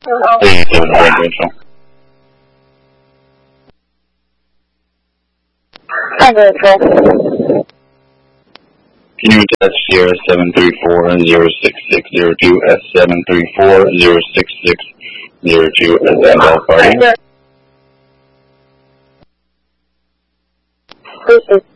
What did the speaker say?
87 residential. Can you attach Sierra 734-06602 S734-06602 as the involved party?